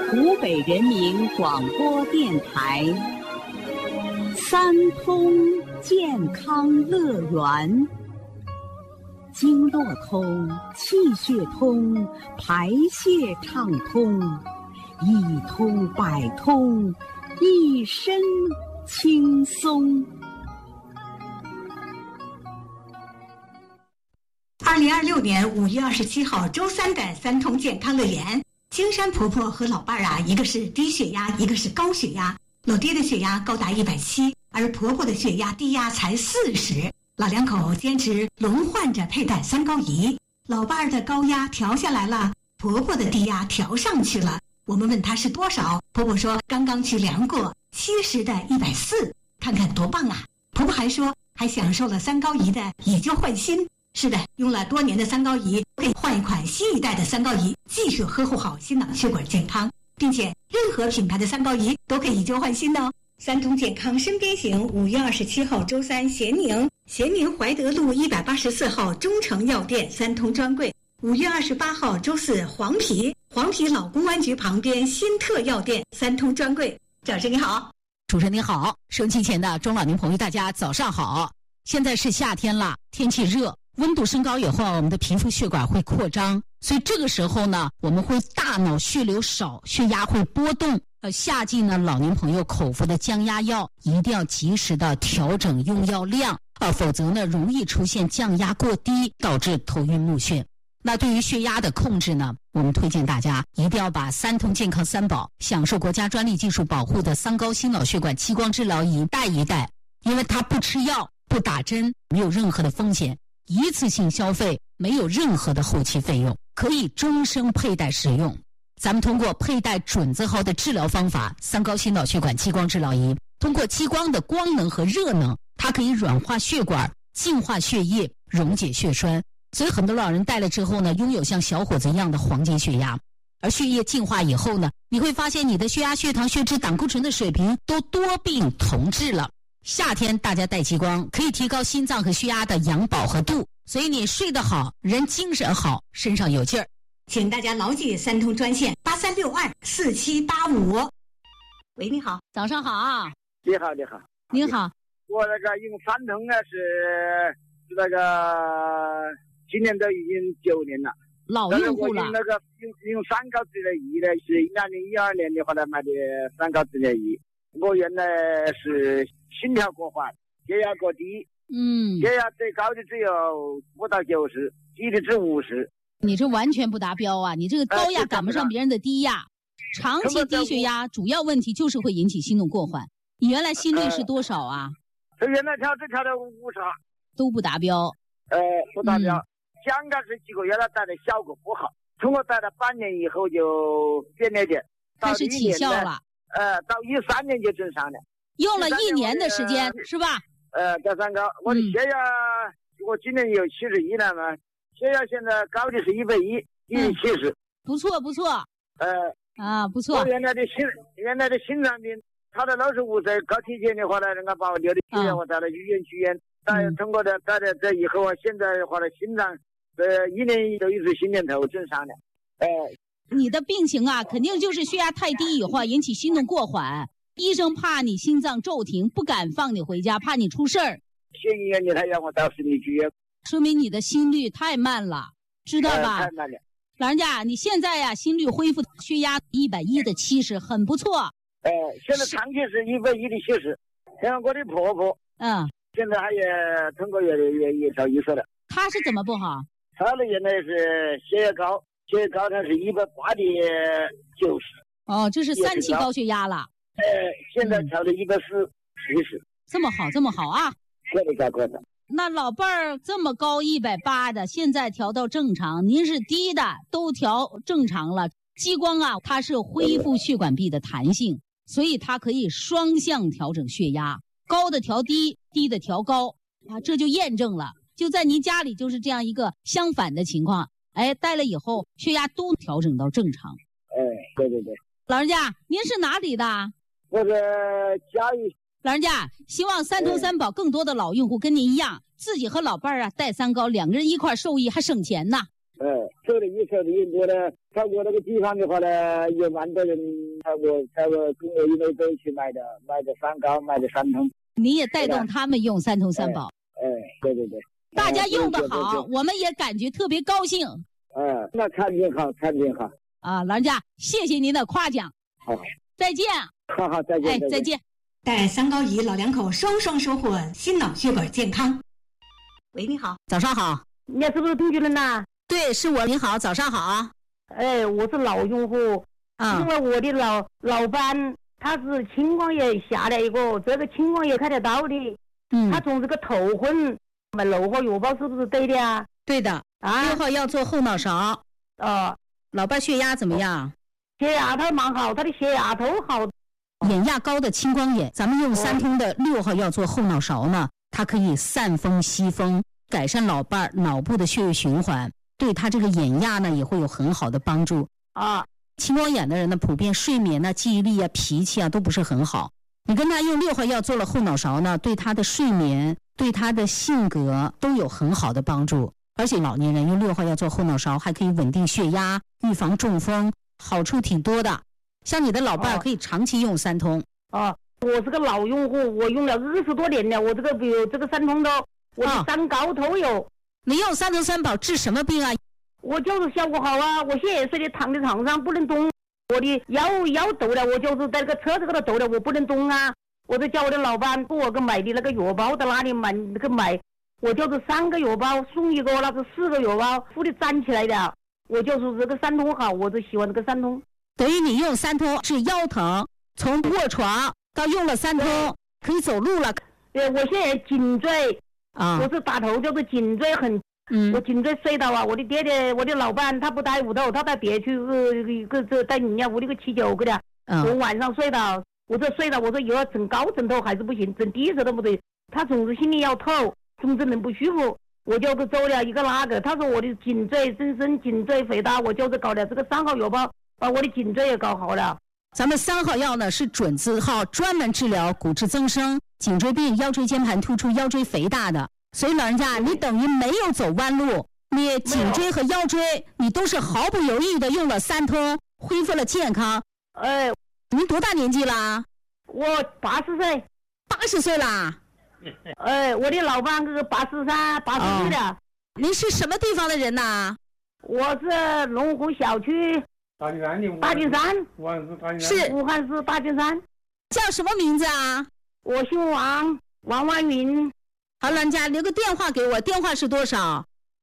湖北人民广播电台三通健康乐园，经络通，气血通，排泄畅通，一通百通，一身轻松。 2026年5月27号周三的三通健康乐园，青山婆婆和老伴儿啊，一个是低血压，一个是高血压。老爹的血压高达170，而婆婆的血压低压才40。老两口坚持轮换着佩戴三高仪，老伴儿的高压调下来了，婆婆的低压调上去了。我们问她是多少，婆婆说刚刚去量过，70的140，看看多棒啊！婆婆还说还享受了三高仪的以旧换新。是的，用了多年的三高仪可以换一款新一代的三高仪，继续呵护好心脑血管健康，并且任何品牌的三高仪都可以以旧换新的哦。三通健康身边行5月27号周三，咸宁怀德路184号中诚药店三通专柜。5月28号周四，黄陂老公安局旁边新特药店三通专柜。赵师你好。 主持人你好，收音机前的中老年朋友大家早上好。现在是夏天了，天气热，温度升高以后，我们的皮肤血管会扩张，所以这个时候呢，我们会大脑血流少，血压会波动。夏季呢，老年朋友口服的降压药一定要及时的调整用药量，否则呢，容易出现降压过低，导致头晕目眩。那对于血压的控制呢，我们推荐大家一定要把三通健康三宝，享受国家专利技术保护的三高心脑血管激光治疗仪带一带，因为它不吃药，不打针，没有任何的风险，一次性消费，没有任何的后期费用，可以终生佩戴使用。咱们通过佩戴准字号的治疗方法，三高心脑血管激光治疗仪，通过激光的光能和热能，它可以软化血管，净化血液，溶解血栓。所以很多老人戴了之后呢，拥有像小伙子一样的黄金血压。而血液净化以后呢，你会发现你的血压、血糖、血脂、胆固醇的水平都多病同治了。夏天大家戴激光可以提高心脏和血压的氧饱和度，所以你睡得好，人精神好，身上有劲儿。 请大家牢记三通专线83624785。喂，你好， 早上好啊。 你好。我那个用三通呢是那个今年都已经9年了， 老用户了。 那个用三高治疗仪呢是2012年的话呢买的三高治疗仪。我原来是心跳过缓，血压过低，血压最高的只有不到90，低的只50。 你这完全不达标啊！你这个高压赶不上别人的低压，长期低血压主要问题就是会引起心动过缓。你原来心率是多少啊？ 原来只调到50， 都不达标。 不达标。刚开始几个月了，戴的效果不好，通过戴了半年以后就变了点， 开始起效了。 到13年就正常了。 用了1年的时间是吧？ 戴三高，我的血压，我今年有71了嘛，血压现在高的是110，低于70。不错。 不错。 我原来的心脏病，他的65岁高体检的话呢，人家把我留的血压，我带了医院去验，通过的带了这以后啊，现在的话呢，心脏1年有一次心电图正常的。 你的病情啊，肯定就是血压太低以后引起心动过缓，医生怕你心脏骤停，不敢放你回家，怕你出事儿。 县医院他让我到市里去验， 说明你的心率太慢了，知道吧？ 太慢了。 老人家，你现在呀，心率恢复，血压110的70，很不错。 现在长期是110的70。像我的婆婆，现在她也通过也找医生了。 她是怎么不好？ 她的原来是血压高，她是180的90。 这是3期高血压了。 现在调的140。 这么好啊！ 过的。 那老伴儿这么高180的，现在调到正常，您是低的，都调正常了。激光啊，它是恢复血管壁的弹性，所以它可以双向调整血压，高的调低，低的调高啊，这就验证了。就在您家里就是这样一个相反的情况，戴了以后血压都调整到正常。 对。 老人家，您是哪里的？ 我是嘉义。 老人家，希望三通三宝更多的老用户跟您一样，自己和老伴儿戴三高，2个人一块受益还省钱呢。 走了1车的人多呢，超过那个地方的话呢，1万多人超过跟我一路走去买的三高，买的3通。 你也带动他们用3通3宝。 对。 大家用得好，我们也感觉特别高兴。 那产品好。 啊，老人家，谢谢您的夸奖。 好， 再见。 好，再见。 再见。 带3高仪，老两口双双收获心脑血管健康。喂，你好。 早上好。 你是不是同居人呐？ 对，是我。你好，早上好。 我是老用户。因为我的老伴他是青光眼下来一个，这个青光眼开得到的。他从这个头昏买6号药包是不是对的啊？ 对的。6号要做后脑勺。老伴血压怎么样？ 血压头蛮好，他的血压头好。 眼压高的青光眼，咱们用3通的6号要做后脑勺呢，它可以散风吸风，改善老伴脑部的血液循环，对他这个眼压呢也会有很好的帮助。青光眼的人呢，普遍睡眠呢、记忆力啊、脾气啊都不是很好。你跟他用6号药做了后脑勺呢，对他的睡眠、对他的性格都有很好的帮助。而且老年人用6号药做后脑勺，还可以稳定血压、预防中风，好处挺多的。像你的老伴可以长期用3通。 我是个老用户，我用了20多年了，我这个比如这个3通的，我的3高头有。 你用3通3宝治什么病啊？ 我就是效果好啊，我现在睡的躺在床上不能动，我的腰抖了，我就是在那个车子上头抖了，我不能动啊。我就叫我的老板给我买的那个药包，在哪里买那个买，我就是3个药包送1个，那是4个药包，扶的站起来的。我就是这个3通好，我就喜欢这个3通。 等于你用3通治腰疼，从卧床到用了3通可以走路了。 我现在颈椎我是打头就是颈椎很。我颈椎摔倒啊！我的老伴他不在屋头，他在别区在人家屋里个7、9个的。我晚上睡倒，我说睡倒，我说以后整高枕头还是不行，整低枕头不对。他总是心里要透，总是人不舒服。我就是走了一个那个，他说我的颈椎增颈椎肥大，我就是搞了这个3号药包，把我的颈椎也搞好了。 咱们3号药呢是准字号，专门治疗骨质增生、颈椎病、腰椎间盘突出、腰椎肥大的。所以老人家，你等于没有走弯路，你颈椎和腰椎你都是毫不犹豫的用了3通，恢复了健康。您多大年纪啦？ 我80岁。 80岁啦？ 我的老伴是80岁的。 您是什么地方的人呐？ 我是龙湖小区大金山。是武汉市大金山。 叫什么名字啊？ 我姓王云。 好，老人家留个电话给我，电话是多少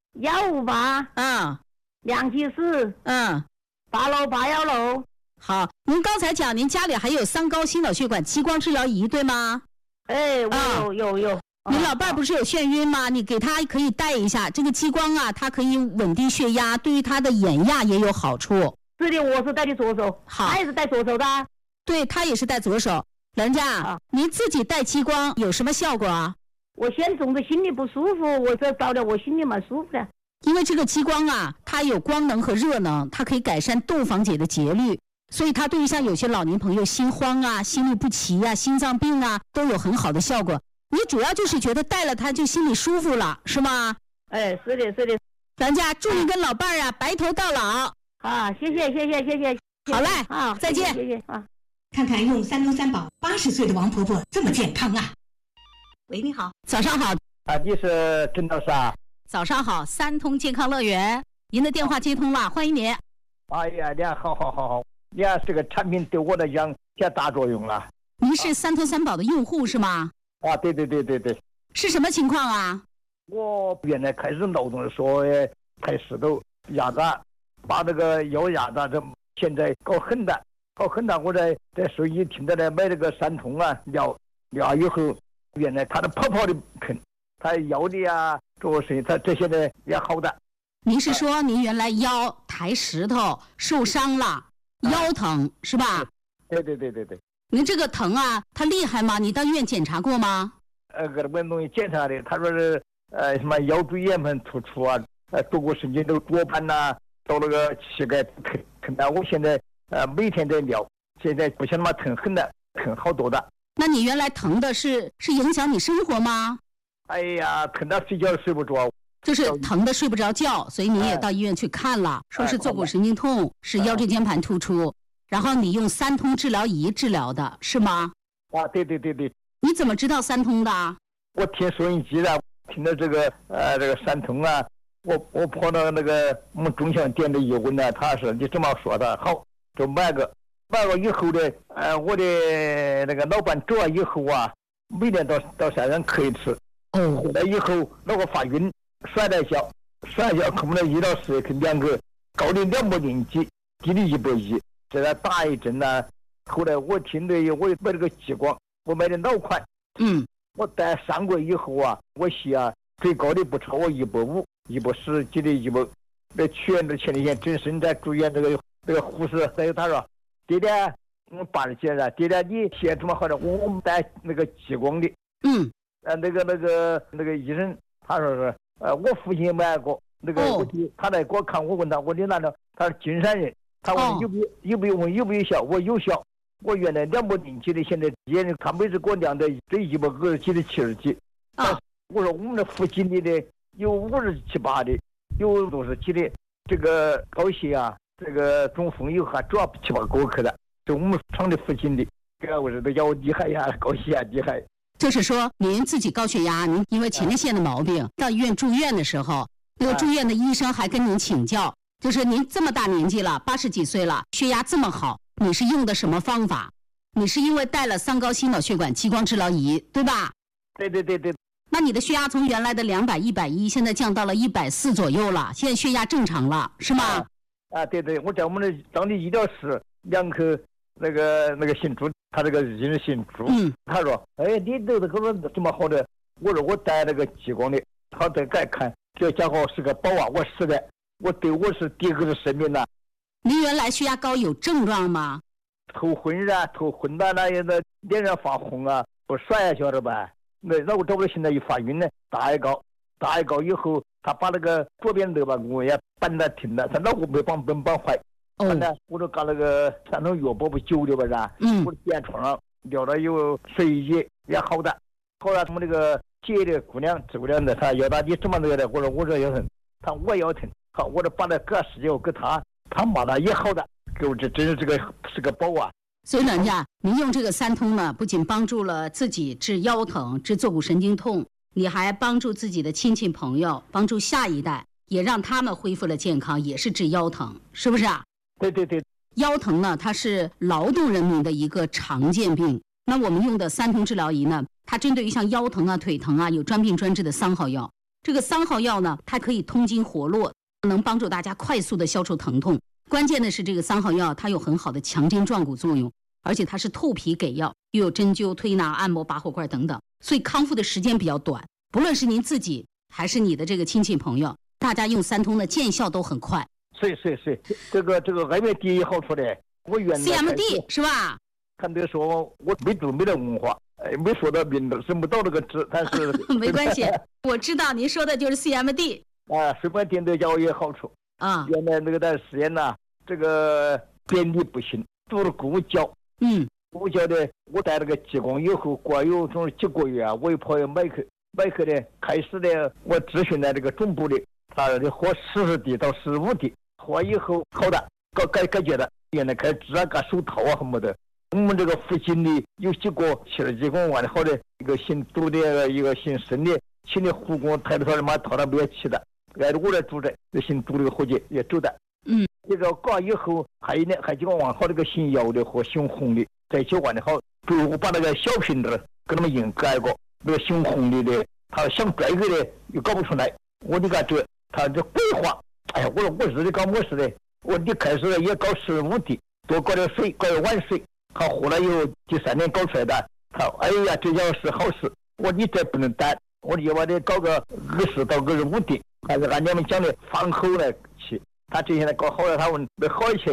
？15827486810。 好，您刚才讲您家里还有3高心脑血管激光治疗仪，对吗？ 我有。 你老伴不是有眩晕吗？你给他可以带一下这个激光啊，它可以稳定血压，对于他的眼压也有好处。 是的，我是带的左手。好，他也是带左手的。 对，他也是带左手。老人家，您自己带激光有什么效果啊？ 我先总是心里不舒服，我这到了我心里蛮舒服的。 因为这个激光啊，它有光能和热能，它可以改善窦房结的节律，所以它对于像有些老年朋友心慌啊、心律不齐啊、心脏病啊都有很好的效果。你主要就是觉得戴了它就心里舒服了，是吗？ 是的。 老人家，祝你跟老伴儿白头到老。 谢谢。 好嘞，再见。 谢谢。 看看用3通3宝，80岁的王婆婆这么健康啊！喂，你好。 早上好。 你是陈老师啊？ 早上好，3通健康乐园，您的电话接通了，欢迎您。 哎呀，你好，你看这个产品对我来讲太大作用了。 您是3通3宝的用户是吗？ 对。 是什么情况啊？ 我原来开始脑中说开石头压榨，把这个腰压榨着，现在搞很大，我在手机听到了买这个3通啊，聊以后，原来他的泡的疼，他腰的啊，做事他这些呢也好的。 您是说您原来腰抬石头受伤了，腰疼是吧？ 对。 您这个疼啊，它厉害吗？你到医院检查过吗？ 各种东西检查的，他说是什么腰椎间盘突出啊，坐骨神经都多半呐，到那个膝盖疼的。我现在每天在聊，现在不像那么疼很的，疼好多的。 那你原来疼的是影响你生活吗？ 哎呀，疼到睡觉睡不着， 就是疼的睡不着觉，所以你也到医院去看了，说是坐骨神经痛，是腰椎间盘突出，然后你用3通治疗仪治疗的是吗？ 对。 你怎么知道3通的？ 我听收音机的，听到这个3通啊，我跑到那个我们中乡店的医问呢，他说你这么说的，好，就买个以后的，我的那个老板做完以后啊，每年到山上咳一次。回来以后那个发晕，摔了一跤，可能1到10月2个，高的2.0几，低的110，在那打一针呢。后来我听的我买了个激光，我买的老款，我戴3个月以后啊，我血啊最高的不超过150、110几的100。那去年的前几天真是在住院，这个护士还有他说，爹爹，我80几了，爹爹你血怎么好的？我们戴那个激光的，那个医生他说是，我父亲买过那个，他来给我看，我问他，我你哪的？他是金山人，他问有没有效？我有效。我原来2.0几的，现在他每次给我量的这120几的70几。我说我们的附近的有57、8的，有60几的，这个高血压，这个中风有还主要7、8个去的，就我们厂的附近的，这个我说都叫我厉害呀，高血压厉害。 就是说您自己高血压，您因为前列腺的毛病到医院住院的时候，那个住院的医生还跟您请教，就是您这么大年纪了，80几岁了，血压这么好，你是用的什么方法？你是因为带了3高心脑血管激光治疗仪，对吧？ 对。 那你的血压从原来的200、110，现在降到了140左右了，现在血压正常了，是吗？ 对，我在我们的当地医疗室2口那个姓朱，他这个人姓朱，他说，你都是给我这么好的，我说我带那个激光的，他在给看，这家伙是个宝啊，我是的，我是第一个的生命呐。 您原来血压高有症状吗？ 头昏啊，头昏的那脸上发红啊，不甩呀，晓得吧？那我找不到，现在一发晕呢，打一高以后，他把那个左边肋巴骨也扳得停了，他脑骨没帮坏。我就搞那个3种药包不9的吧是？我点床上聊了有11节也好的。后来他们那个姐的姑娘这姑娘的，她要他你怎么那个的？我说腰疼，他我腰疼，好，我就把那隔10节给他骂他也好的，给我这真是个宝啊。 所以老人家，您用这个3通呢，不仅帮助了自己治腰疼、治坐骨神经痛，你还帮助自己的亲戚朋友，帮助下一代，也让他们恢复了健康，也是治腰疼，是不是啊？ 对。 腰疼呢，它是劳动人民的一个常见病。那我们用的3通治疗仪呢，它针对于像腰疼啊、腿疼啊，有专病专治的3号药。这个3号药呢，它可以通经活络，能帮助大家快速的消除疼痛。关键的是这个3号药，它有很好的强筋壮骨作用，而且它是透皮给药，又有针灸、推拿、按摩、拔火罐等等，所以康复的时间比较短。不论是您自己还是你的这个亲戚朋友，大家用3通的见效都很快。 是，这个外面第一好处的，我原来 CMD 是吧？ 看这说我没的文化，没说到名字，认不到那个字，但是没关系，我知道您说的就是 CMD 随便点对药也好处啊。原来那个在实验呐，这个便秘不行，做了骨胶，骨胶的，我带那个激光以后，过有总是几个月啊，我有朋友买去的，开始的我咨询了这个总部的，他的喝40滴到15滴，喝以后好的，改觉的，原来开始治啊，搞手套啊什么的。我们这个附近的有几个70几公万好的，一个姓杜的，一个姓沈的，请的护工抬着他的马套上没有骑的，挨着我来住的，这姓杜的伙计也走的。这个搞以后还有呢，还几个万好这个姓姚的和姓洪的，在一起玩的好。比如我把那个小瓶子跟他们硬改过，那个姓洪的，他想拽个的又搞不出来，我就给他这，他就规划。哎呀，我说我日的搞么事的，我你开始也搞15滴，多搞点水，搞点碗水。他喝了以后，第3年搞出来的，他哎呀，这叫是好事。我你这不能担，我就把你搞个20到25滴，还是按你们讲的饭后来吃。他这些呢搞好了，他问没好一些，